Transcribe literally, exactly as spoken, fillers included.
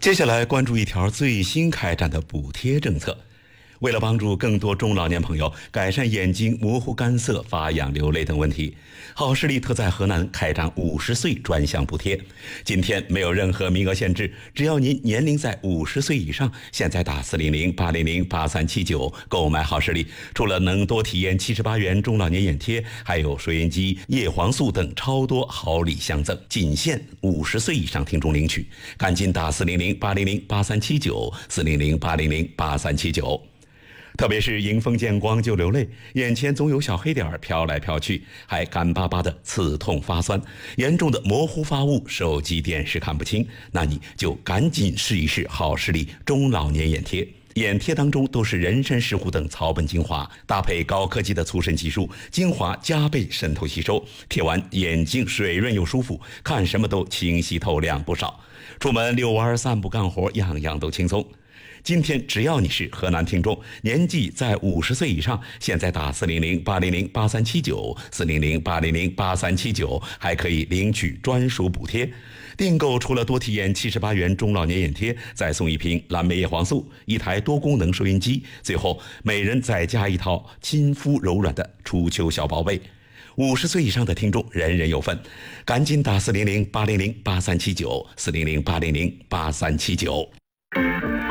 接下来关注一条最新开展的补贴政策。为了帮助更多中老年朋友改善眼睛模糊、干涩、发痒、流泪等问题，好视力特在河南开展五十岁专项补贴。今天没有任何名额限制，只要您年龄在五十岁以上，现在打四零零八零零八三七九购买好视力，除了能多体验七十八元中老年眼贴，还有收音机、叶黄素等超多好礼相赠，仅限五十岁以上听众领取。赶紧打四零零八零零八三七九四零零八零零八三七九。特别是迎风见光就流泪，眼前总有小黑点儿飘来飘去，还干巴巴的刺痛发酸，严重的模糊发物，手机电视看不清，那你就赶紧试一试好视力中老年眼贴。眼贴当中都是人参、石斛等草本精华，搭配高科技的促渗技术，精华加倍渗透吸收，贴完眼睛水润又舒服，看什么都清晰透亮不少。出门遛弯、散步、干活，样样都轻松。今天只要你是河南听众，年纪在五十岁以上，现在打四零零八零零八三七九四零零八零零八三七九，还可以领取专属补贴。订购除了多体验七十八元中老年眼贴，再送一瓶蓝莓叶黄素，一台多功能收音机，最后每人再加一套亲肤柔软的初秋小宝贝。五十岁以上的听众人人有份，赶紧打四零零八零零八三七九四零零八零零八三七九。